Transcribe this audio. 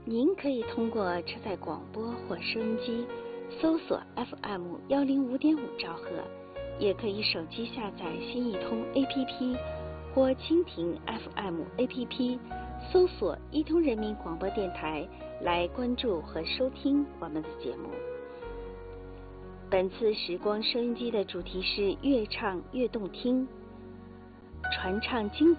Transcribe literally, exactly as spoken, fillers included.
您可以通过车载广播或收音机搜索 F M 一零五点五兆赫，也可以手机下载新一通 A P P 或蜻蜓 F M A P P， 搜索一通人民广播电台来关注和收听我们的节目。本次时光收音机的主题是越唱越动听，传唱经典